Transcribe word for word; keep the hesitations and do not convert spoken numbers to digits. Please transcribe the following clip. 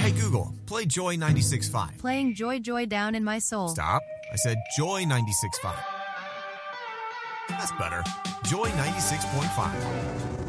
Hey, Google, play Joy ninety-six point five. Playing Joy Joy down in my soul. Stop. I said Joy ninety-six point five. That's better. Joy ninety-six point five.